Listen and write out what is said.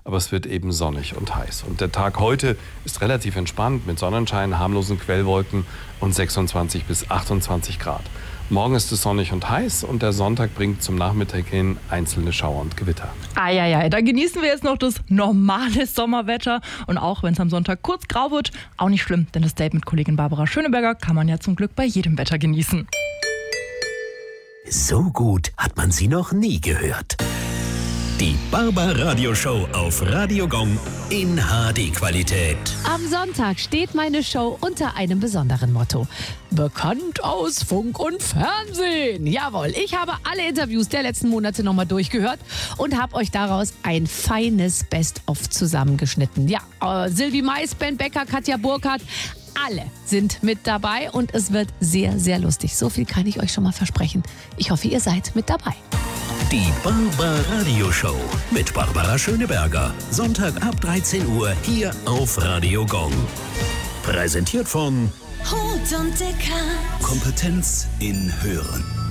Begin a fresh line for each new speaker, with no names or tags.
aber es wird eben sonnig und heiß. Und der Tag heute ist relativ entspannt mit Sonnenschein, harmlosen Quellwolken und 26 bis 28 Grad. Morgen ist es sonnig und heiß und der Sonntag bringt zum Nachmittag hin einzelne Schauer und Gewitter.
Eieiei, dann genießen wir jetzt noch das normale Sommerwetter. Und auch wenn es am Sonntag kurz grau wird, auch nicht schlimm, denn das Date mit Kollegin Barbara Schöneberger kann man ja zum Glück bei jedem Wetter genießen.
So gut hat man sie noch nie gehört. Die Barbara-Radio-Show auf Radio Gong in HD-Qualität.
Am Sonntag steht meine Show unter einem besonderen Motto. Bekannt aus Funk und Fernsehen. Jawohl, ich habe alle Interviews der letzten Monate nochmal durchgehört und habe euch daraus ein feines Best-of zusammengeschnitten. Ja, Sylvie Mais, Ben Becker, Katja Burkhardt, alle sind mit dabei und es wird sehr, sehr lustig. So viel kann ich euch schon mal versprechen. Ich hoffe, ihr seid mit dabei.
Die Barbara-Radio-Show mit Barbara Schöneberger. Sonntag ab 13 Uhr hier auf Radio Gong. Präsentiert von
Hut und Dicker.
Kompetenz in Hören.